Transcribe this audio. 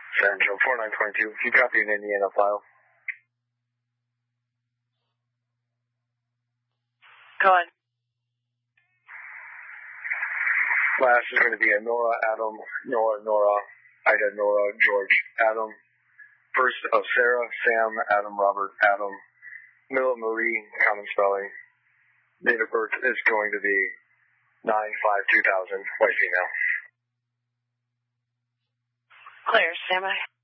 Central 4922. If you copy an Indiana file. Go on. Last is going to be a Nora, Adam, Nora, Ida, Nora, George, Adam. First of Sarah, Sam, Adam, Robert, Adam. Middle of Marie, common spelling. Date of birth is going to be 9/5/2000, white female. Clear, Sam.